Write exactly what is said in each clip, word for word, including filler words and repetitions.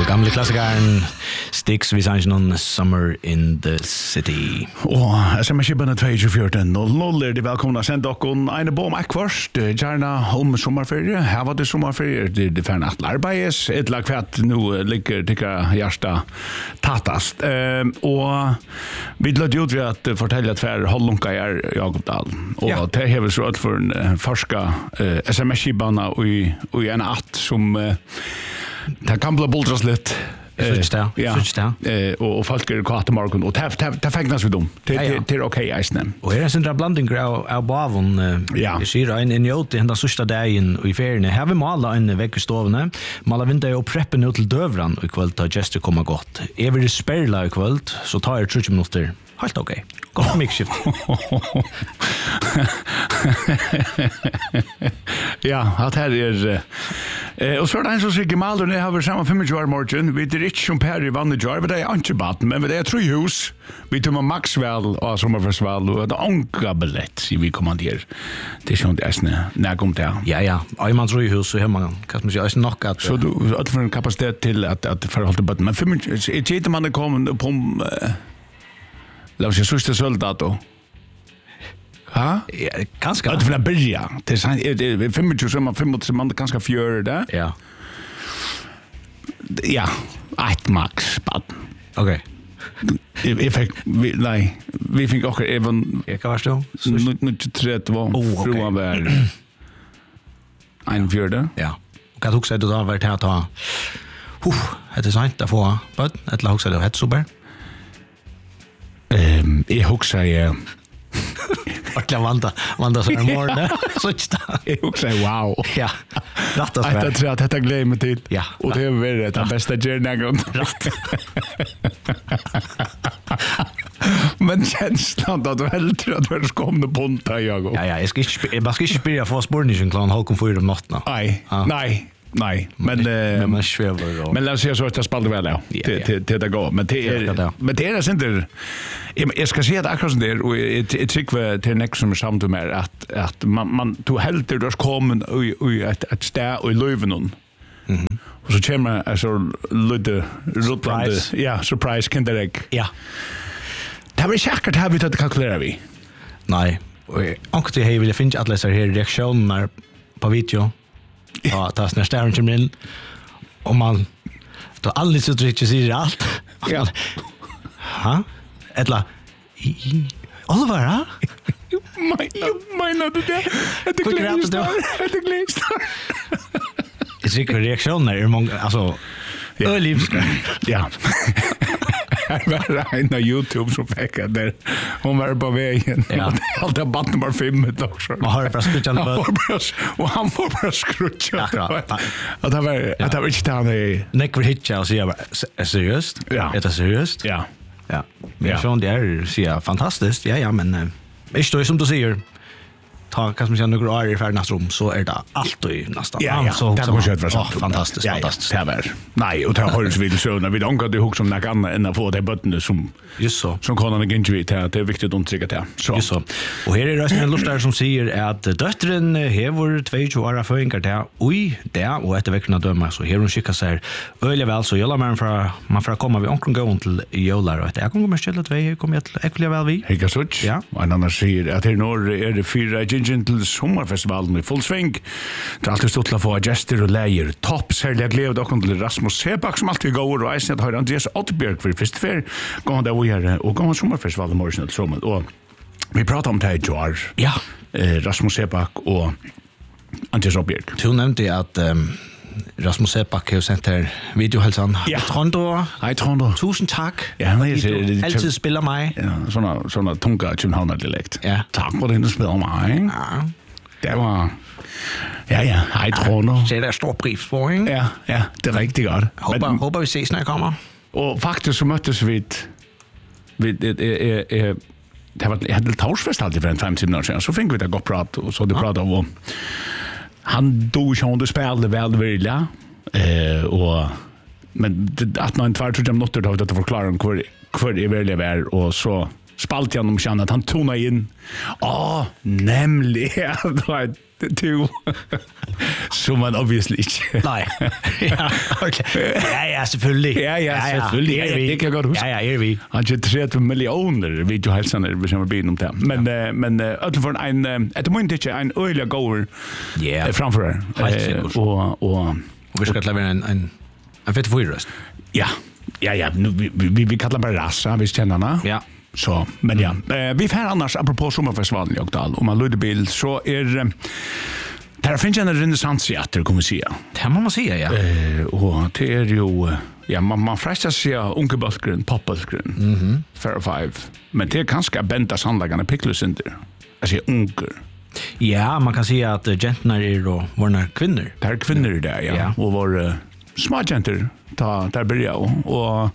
gamle klassikeren Styx, vi sang noen Summer in the City. Og S M S-skibene tjueto fjorton noll noll er de velkomna sendt okken en bom ekkvart, gjerne om sommerferie. Her var det sommerferie, det er ferdig at arbeides, et lag kvart nå ligger tikka hjärsta tatast. Um, og vi lødde ut ved at fortelle at hver holdlunka er Jakob Dahl. Og ja. Det hever så ut for en uh, forska uh, S M S-skibene og en att som uh, det kan bli bultras litt. Switch down. Ja. Switch down. Eh och och folk är kvart morgon och det det fängnas vi dem. Det det är okej isnen. Och här är sen där blandning av av bavon. Ja. Jag ser en en jot i den sista dagen i ferien. Här vi måla en veckostovne. Måla vinter och preppa nu till dövran och kväll ta gester komma gott. Är vi det spärla i kväll så tar jag tjugo minuter. Helt okej. Gott mixskift. Ja, att här är eh och så där så sig Maldo nu har vi samma fem jar margin. Vi det rich som Perry van the jar, men det är inte bad, men det är tre hus. Vi tog Maxwell och sommarfestival och det anka biljett vi kommanderar. Det är sånt äsne när kom det. Ja ja, I man tre hus så hemma kan man ju också nog att så du att för en kapacitet till att att förhålla bad, men fem är inte man kommer på låt oss söka soldat då. Ha? Ja, ganska. Att för börja. Det är tjugofem som fem som man ganska fjör där. Ja. Ja, ett max bad. Okej. I fick vi nej, vi fick också även jag kan förstå. Nu tre var från var en fjärde. Ja. Och kan också det då varit här ta. Huh, det är sant att få. Men ett också det helt super. Ehm, jag också är Verkligen vanta, vanta så här morgon. Så inte. Jag också wow. Ja. Rätt att jag tror att detta glömmer till. Ja. Och det är väl det bästa journey. Rätt. Men känslan att du helt att du ska komma på ponta jag. Ja, ja, jag ska inte jag ska inte spela för sportningen klan halkom för om natten. Nej. Nej. Nej, men men man svävar då. Men låt oss säga så att det spelar väl ja. Till till det går, men det är men det är inte jag ska säga det akkurat som det är och ett trick till nästa som samt med att att man man tog helt det ska komma i ett ett stä och i löven. Mhm. Och så kommer alltså lite rullande ja, surprise kindereg. Ja. Det var säkert har vi det kalkylerar vi. Nej, och ankte hej vill jag finna att läsa här reaktioner på video. Ja, tas när stjärnan kommer in och man då aldrig så riktigt säger allt. Ja. Ha? Ettla Oliver, ha? Menar du det? Det glömst då. Det glömst. Det är säkert reaktioner är många alltså öliv. Ja. Här var en av YouTube som fick det där. Hon var på vägen. Ja. Allt har band nummer fem också. Man har bara skrutat på. Och han får bara skrutat. Akkurat. Att det var att det var inte han i Neck vill hitcha och säga seriöst. Ja. Är det seriöst? Ja. Ja. Men så det är så fantastiskt. Ja ja, men är det som du säger. Ta kan man säga några år i färdigt rum så är det allt och nästan. Ja, ja. Så det går ju för sant. Fantastiskt, fantastiskt. Det var. Nej, och det har ju vill så när vi då det hooks som något annat än att få det button som just så. Som kan man inte vet det är viktigt att understryka det. Så. Just så. Och här är det en lustar som säger att döttren häver tjugo år föringar där. Oj, där och efter veckorna döma så här hon skickar sig öliga väl så gäller man för man får komma vi onkel gå till jolar och jag kommer ställa två kommer jag äckliga väl vi. Hej så. Ja. Och en annan säger att det norr är det fyra gentle sommarfestivalen i full sving. Det är alltid stått att få gester och lejer. Topp särskilt glädje och till Rasmus Sebak som alltid går och Eisnet har Andreas Ottbjörk för första för går där och gör och går sommarfestivalen i morgon så och vi pratar om det här Joar. Ja, eh, Rasmus Sebak och Andreas Ottbjörk. Du nämnde att um, Rasmus Sebak har sendt her videohälsan. Ja. Trondo. Hej Trondo. Tusen tack. Ja, men det alltid spelar mig. Ja, såna såna tunga Københavner-dialekt. Ja. Tack för det du spelar mig. Ja. Det var ja, ja. Hej Trondo. Så det är stor pris på, ikke? Ja, ja, det är riktigt godt. Hoppas men, hoppas vi ses när jag kommer. Och faktiskt så möttes vi vi det är det var ett litet tauschfest alltid för en fem timmar sedan. Så fick vi det gott prat och så det pratade om han då ju du spelade väl vilja eh och men att man två tre minuter då att förklara om hur hur är väl är och så spalt jag om känna att han tona in. Ah, nämligen to som man obviously inte. Nej. Ja, okej. Ja, ja, selvfølgelig. Ja, ja, selvfølgelig. Ja, Det kan jeg godt huske. Ja, ja, er vi. Han har tre millioner videohälsande som har blivit om det. Men uh, men öll för en uh, att det inte är en öliga goer. Ja. Framför. Uh, och och och vi ska klara en en en fett förröst. Ja. Ja, ja, nu vi vi, vi kallar bara rassa, vi känner henne. Ja. Så, men ja, uh, vi får annars apropå sommarfestivalen i Åkdal, om man lyder bil så är uh, där finns en renässans i att det kommer säga. Det må man säga, ja. Uh, och det är ju ja, man man frästar sig unge balkgrund, popbalkgrund. Mhm. Fair five. Men det är ganska bänta sandlagarna picklus inte. Alltså unker. Ja, man kan säga att uh, gentarna är då våra kvinnor. Det är kvinnor ja. där, ja. ja. Och vår uh, små gentar ta där börja och, och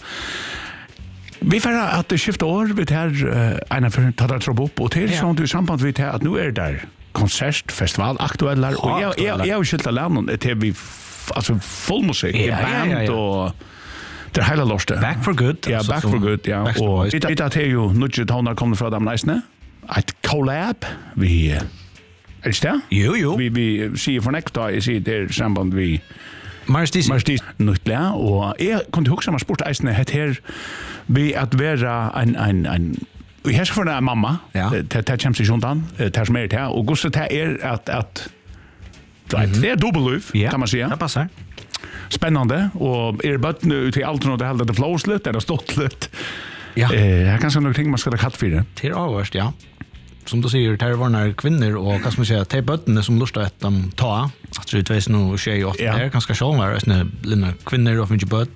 vi får att det skiftar år vi tar uh, ena för tar det trop upp och till sånt i samband vi tar att nu är där konsertfestival aktuella och jag jag jag vill inte lämna det vi alltså full musik i band och det hela loste. Back for good. Ja, back for good, ja. Och det det är ju nutje toner kommer från dem nästan. Ett collab vi är det där? Jo, jo. Vi vi ser för nästa dag i sig det samband vi Marstis Marstis nutla och jag kunde huxa med sport eisne het her vi att vara en en en vi har för en mamma det det känns ju jontan det som är det och Gustav det är att att det är dubbelluv kan man säga. Det passar. Spännande och är bara nu till allt och det hela det flowslut eller ståttlut. Ja. Eh jag kan säga några ting man ska ha katt för det. Till avvärst, ja. Som du säger, det här var när kvinnor och vad ska man säga, det bötterna som lustar att de tar. Att det utvägs nog tjej och det är ganska själva. Det är kvinnor och finns böt.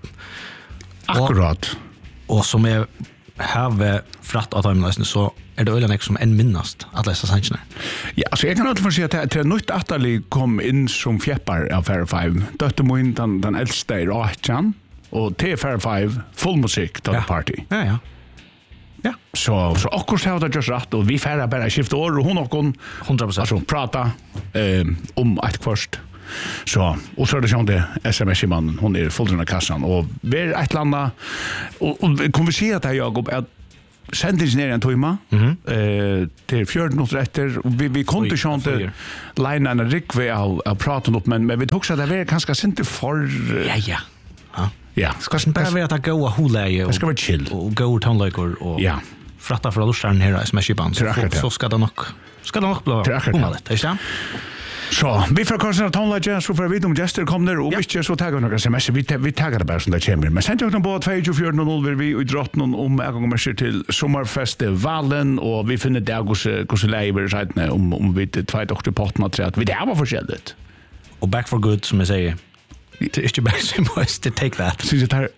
Akkurat. Och, och som är have fratt av dem så är det ölen som en minnast att läsa sanchner. Ja, så jag kan inte få säga att det är nytt atali kom in som fjäppar av Fair Five. Dötte må in den, den äldsta i Rachan och till Fair Five full musik till party. Ja, ja. Ja. Så så akkurat har det just rätt och vi färra bara skifta år och hon och hon hundra procent alltså prata eh om ett först. Så och så är det sånt det S M S i mannen hon är full i kassan och vi är ett landa och, och kommer vi se att jag går att sändes ner en timme mm -hmm. eh till fjorton minuter efter och vi vi kunde ju inte line en rik vi har pratat upp men men vi tog så där vi kanske inte för ja ja ja ja ska inte bara vara att gå och hålla det ska vara chill och gå ut handlekor och ja fratta för lustan här S M S i band så, så ska det nog ska det nog bli omöjligt är det så vi får kanske ta en lite så för vi om gester kommer och visst så tagar några semester vi vi tagar det bara som det kommer men sen tror jag på tjugofyra noll vill vi utdratt någon om jag kommer mer till sommarfestivalen och vi finner där hos hos lever så att om om vi två doktor partner tror att vi det var förskällt och back for good som jag säger det är inte bara som måste take that så det här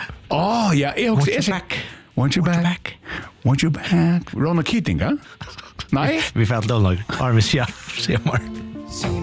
åh ja jag också är back want you back want you back Ronald Keating va nej vi fällt då lag Arvis ja ser man